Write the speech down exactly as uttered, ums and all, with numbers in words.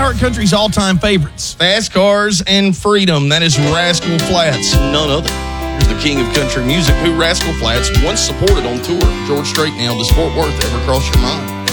iHeart Country's all-time favorites, Fast Cars and Freedom. That is Rascal Flatts, none other. Here's the king of country music, who Rascal Flatts once supported on tour. George Strait now, does Fort Worth ever cross your mind?